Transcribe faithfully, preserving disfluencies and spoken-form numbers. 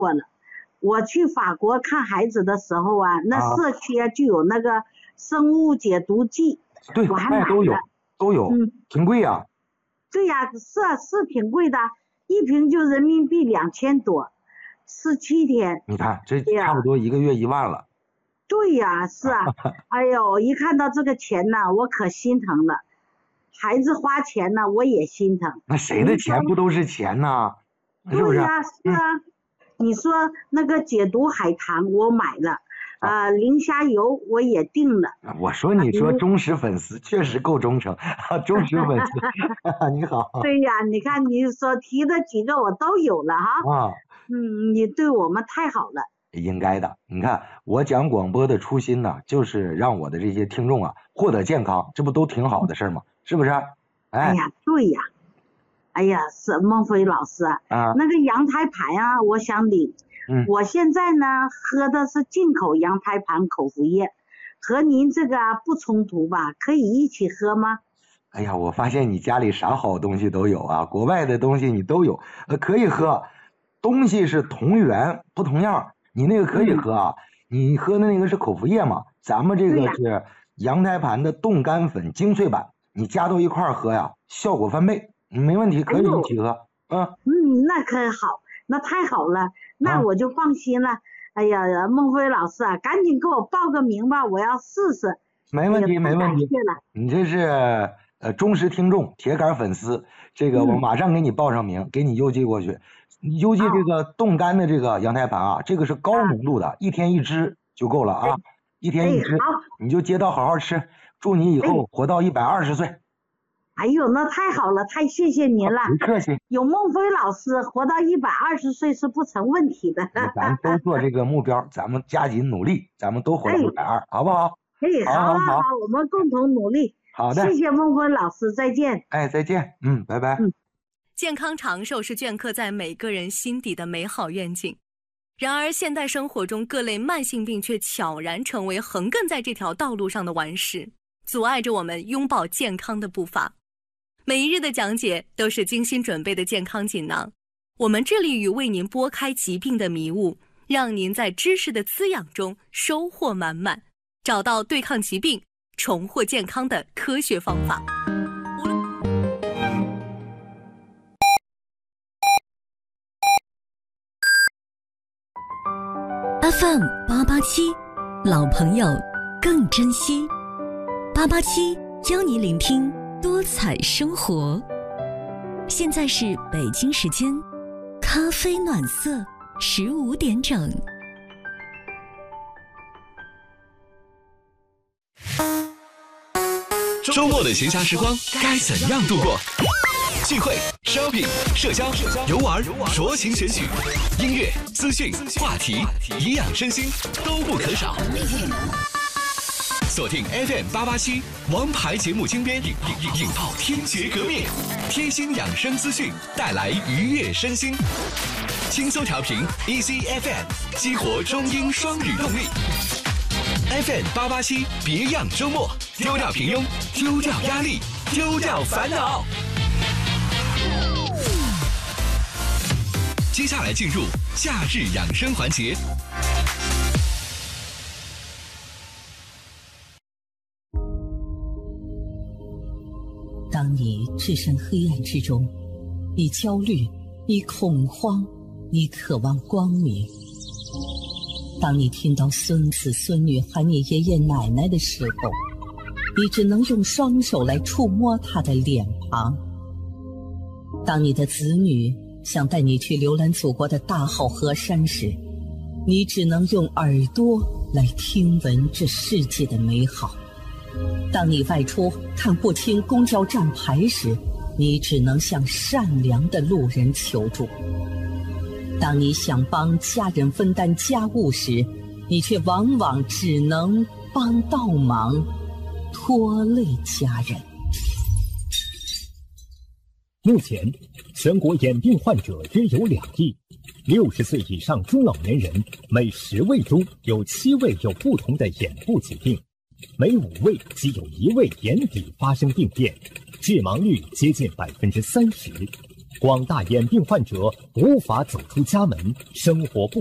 过了。我去法国看孩子的时候啊，那社区啊就有那个生物解毒剂， 对， 我还买了， 都有都有， 嗯， 挺贵啊。 对呀、啊，是啊，是挺贵的，一瓶就人民币两千多，十七天。 你看这差不多一个月一万了。 对呀、啊，是啊，哎呦，一看到这个钱呢，我可心疼了。孩子花钱呢，我也心疼。 那谁的钱不都是钱呢？是不是？ 对呀、啊，是啊。嗯，你说那个解毒海棠我买了，啊、呃，磷虾油我也订了。 我说你说忠实粉丝确实够忠诚，忠实粉丝。你好。 对呀、啊，你看你所提的几个我都有了哈。啊。嗯，你对我们太好了。 应该的，你看我讲广播的初心呢，就是让我的这些听众啊获得健康，这不都挺好的事吗？是不是？哎， 哎呀，对呀。哎呀，是孟非老师啊，啊那个羊胎盘啊，我想领。嗯，我现在呢喝的是进口羊胎盘口服液，和您这个不冲突吧？可以一起喝吗？ 哎呀，我发现你家里啥好东西都有啊，国外的东西你都有，呃，可以喝。东西是同源不同样，你那个可以喝啊，嗯、你喝的那个是口服液嘛，咱们这个是羊胎盘的冻干粉精粹版，你加到一块儿喝呀，效果翻倍。没问题，可以一起喝。 哎、嗯嗯，那可好，那太好了，那我就放心了。啊、哎呀，孟非老师啊，赶紧给我报个名吧，我要试试。 没问题，没问题。你这是呃忠实听众、铁杆粉丝，这个我马上给你报上名，嗯、给你邮寄过去。邮寄这个冻干的这个羊胎盘啊，这个是高浓度的，啊、一天一支就够了啊，一天一支，你就接到好好吃，祝你以后活到一百二十岁。 哎呦，那太好了，太谢谢您了。 不客气。 有孟非老师，活到一百二十岁是不成问题的。 咱都做这个目标，咱们加紧努力，咱们都活到一百二，好不好？ 哎，好好好，我们共同努力。 好的， 谢谢孟非老师，再见。 哎，再见，嗯，拜拜。嗯， 健康长寿是镌刻在每个人心底的美好愿景。然而，现代生活中各类慢性病却悄然成为横亘在这条道路上的顽石，阻碍着我们拥抱健康的步伐。每一日的讲解都是精心准备的健康锦囊，我们致力于为您拨开疾病的迷雾，让您在知识的滋养中收获满满，找到对抗疾病、重获健康的科学方法。 F M 八八七，老朋友更珍惜。八八七教你聆听多彩生活。现在是北京时间咖啡暖色十五点整。 周末的闲暇时光该怎样度过？聚会、shopping、社交、游玩、酌情选曲、音乐、资讯、话题、营养身心都不可少。锁定 F M 八八七，王牌节目精编，引引引爆听觉革命，贴心养生资讯带来愉悦身心，轻松调频 Easy F M， 激活中英双语动力。F M 八八七，别样周末，丢掉平庸，丢掉压力，丢掉烦恼。接下来进入假日养生环节。 当你置身黑暗之中，你焦虑，你恐慌，你渴望光明。当你听到孙子孙女喊你爷爷奶奶的时候，你只能用双手来触摸他的脸庞。当你的子女想带你去浏览祖国的大好河山时，你只能用耳朵来听闻这世界的美好。当你外出看不清公交站牌时，你只能向善良的路人求助。当你想帮家人分担家务时，你却往往只能帮倒忙，拖累家人。 目前，全国眼病患者约有两亿，六十岁以上中老年人每十位中有七位有不同的眼部疾病，每五位即有一位眼底发生病变，致盲率接近百分之三十。 广大眼病患者无法走出家门，生活不